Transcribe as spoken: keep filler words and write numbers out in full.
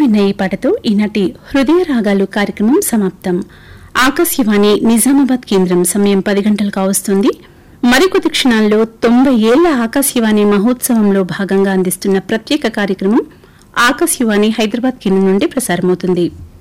విన్న ఈ పాటతో ఈనాటి హృదయ రాగాలు కార్యక్రమం సమాప్తం. ఆకాశవాణి నిజామాబాద్ కేంద్రం సమయం పది గంటలు కావస్తుంది. మరికొద్ది క్షణాల్లో తొంభై ఏళ్ల ఆకాశవాణి మహోత్సవంలో భాగంగా అందిస్తున్న ప్రత్యేక కార్యక్రమం ఆకాశవాణి హైదరాబాద్ కేంద్రం నుండి ప్రసారమవుతుంది.